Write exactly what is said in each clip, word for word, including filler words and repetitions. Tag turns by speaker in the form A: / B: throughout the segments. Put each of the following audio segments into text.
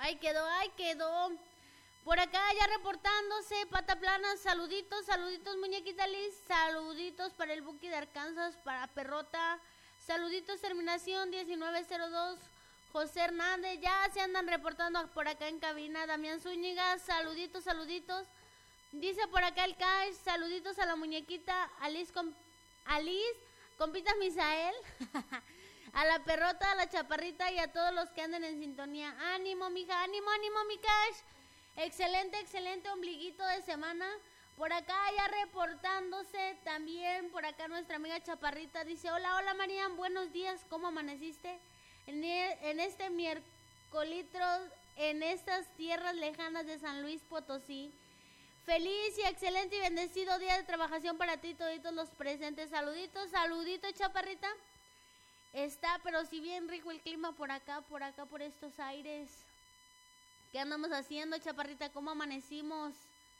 A: Ahí quedó, ahí quedó. Por acá ya reportándose, Pata Plana, saluditos, saluditos muñequita Liz, saluditos para el Buki de Arkansas, para Perrota, saluditos terminación diecinueve cero dos, José Hernández, ya se andan reportando por acá en cabina, Damián Zúñiga, saluditos, saluditos, dice por acá el Cash, saluditos a la muñequita, Alice, com, Alice, compita Misael, a la Perrota, a la Chaparrita y a todos los que anden en sintonía, ánimo mija, ánimo, ánimo mi Cash. Excelente, excelente ombliguito de semana. Por acá ya reportándose también, por acá nuestra amiga Chaparrita dice, hola, hola Marian, buenos días, ¿cómo amaneciste? En, en este miércolitro, en estas tierras lejanas de San Luis Potosí. Feliz y excelente y bendecido día de trabajación para ti, toditos los presentes. Saluditos, saluditos Chaparrita. Está, pero si bien rico el clima por acá, por acá, por estos aires. ¿Qué andamos haciendo, Chaparrita? ¿Cómo amanecimos?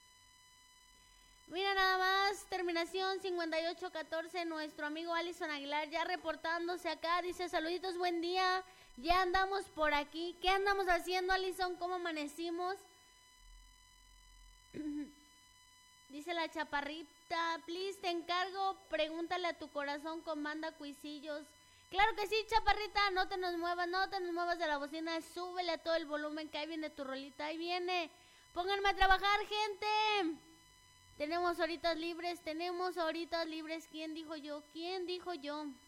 A: Mira nada más, terminación cincuenta y ocho catorce, nuestro amigo Alison Aguilar ya reportándose acá, dice saluditos, buen día, ya andamos por aquí. ¿Qué andamos haciendo, Alison? ¿Cómo amanecimos? Dice la Chaparrita, please, te encargo, pregúntale a tu corazón con banda Cuisillos. Claro que sí, Chaparrita, no te nos muevas, no te nos muevas de la bocina, súbele a todo el volumen que ahí viene tu rolita, ahí viene. Pónganme a trabajar, gente. Tenemos horitas libres, tenemos horitas libres. ¿Quién dijo yo? ¿Quién dijo yo?